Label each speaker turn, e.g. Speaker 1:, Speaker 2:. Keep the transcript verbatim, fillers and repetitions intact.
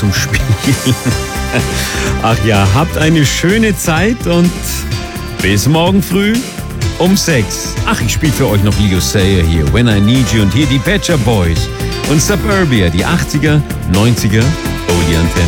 Speaker 1: zum Spielen. Ach ja, habt eine schöne Zeit und bis morgen früh um sechs. Ach, ich spiele für euch noch Leo Sayer hier, When I Need You, und hier die Pet Shop Boys und Suburbia, die achtziger, neunziger, oh die Antenne.